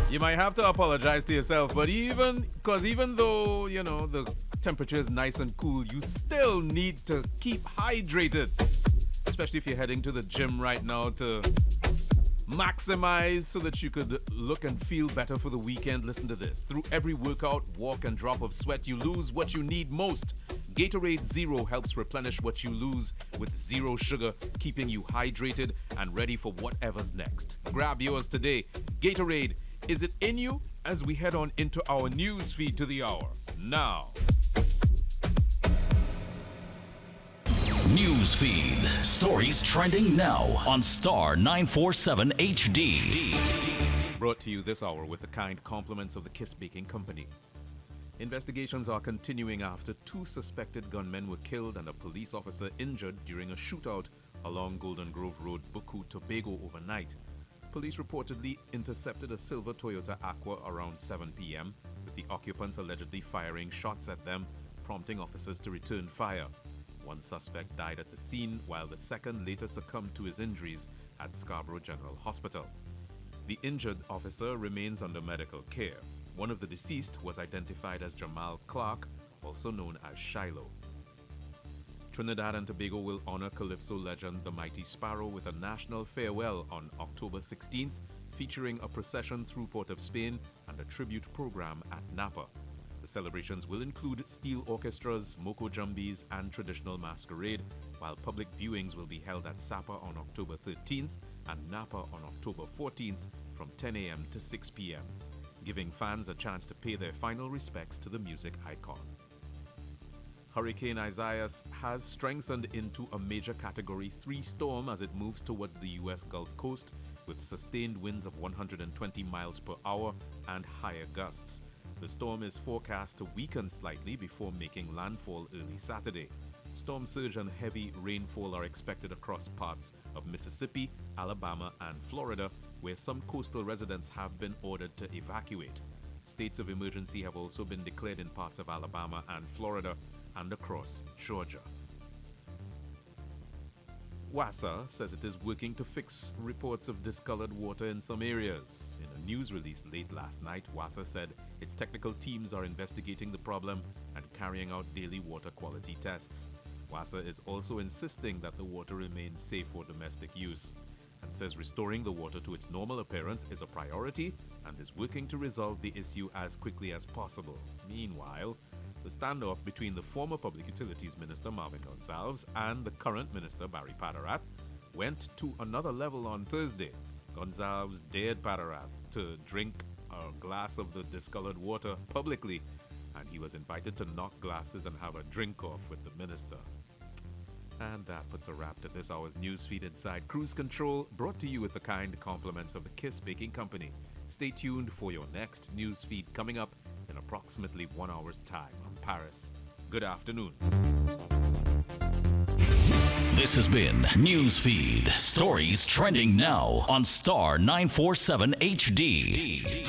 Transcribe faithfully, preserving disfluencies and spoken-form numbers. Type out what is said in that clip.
You might have to apologize to yourself, but even because even though you know the temperature is nice and cool, you still need to keep hydrated, especially if you're heading to the gym right now to maximize so that you could look and feel better for the weekend. Listen to this. Through every workout, walk, and drop of sweat, you lose what you need most. Gatorade Zero helps replenish what you lose with zero sugar, keeping you hydrated and ready for whatever's next. Grab yours today. Gatorade, is it in you? As we head on into our news feed to the hour. Now. News feed. Stories trending now on Star nine forty-seven H D. Brought to you this hour with the kind compliments of the Kiss Baking Company. Investigations are continuing after two suspected gunmen were killed and a police officer injured during a shootout along Golden Grove Road, Buku, Tobago overnight. Police reportedly intercepted a silver Toyota Aqua around seven p.m., with the occupants allegedly firing shots at them, prompting officers to return fire. One suspect died at the scene, while the second later succumbed to his injuries at Scarborough General Hospital. The injured officer remains under medical care. One of the deceased was identified as Jamal Clark, also known as Shiloh. Trinidad and Tobago will honor Calypso legend The Mighty Sparrow with a national farewell on October sixteenth, featuring a procession through Port of Spain and a tribute program at Napa. The celebrations will include steel orchestras, moko jumbies, and traditional masquerade, while public viewings will be held at Sapa on October thirteenth and Napa on October fourteenth from ten a.m. to six p.m., giving fans a chance to pay their final respects to the music icon. Hurricane Isaias has strengthened into a major Category three storm as it moves towards the U S Gulf Coast with sustained winds of one hundred twenty miles per hour and higher gusts. The storm is forecast to weaken slightly before making landfall early Saturday. Storm surge and heavy rainfall are expected across parts of Mississippi, Alabama, and Florida, where some coastal residents have been ordered to evacuate. States of emergency have also been declared in parts of Alabama and Florida and across Georgia. WASA says it is working to fix reports of discolored water in some areas. In a news release late last night, WASA said its technical teams are investigating the problem and carrying out daily water quality tests. WASA is also insisting that the water remains safe for domestic use, and says restoring the water to its normal appearance is a priority and is working to resolve the issue as quickly as possible. Meanwhile, the standoff between the former Public Utilities Minister Marvin Gonsalves and the current Minister Barry Paderat went to another level on Thursday. Gonsalves dared Paderat to drink a glass of the discolored water publicly, and he was invited to knock glasses and have a drink off with the minister. And that puts a wrap to this hour's newsfeed inside Cruise Control, brought to you with the kind compliments of the Kiss Baking Company. Stay tuned for your next newsfeed coming up in approximately one hour's time on Paris. Good afternoon. This has been Newsfeed. Stories trending now on Star nine forty-seven H D.